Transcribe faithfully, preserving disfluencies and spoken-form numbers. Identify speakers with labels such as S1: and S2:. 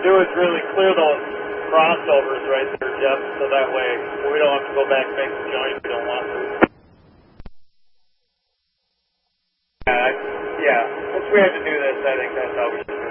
S1: do is really clear those crossovers right there, Jeff, so that way we don't have to go back and make the joint we don't want to. Yeah, I, yeah, once we have to do this, I think that's how we should